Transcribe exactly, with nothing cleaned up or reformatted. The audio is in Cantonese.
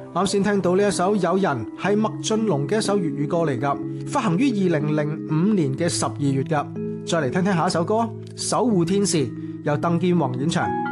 啱先聽到呢一首《有人》係麥浚龍嘅一首粵語歌嚟噶，發行於二零零五年嘅十二月噶。再嚟聽聽下一首歌《守護天使》，由鄧健泓演唱。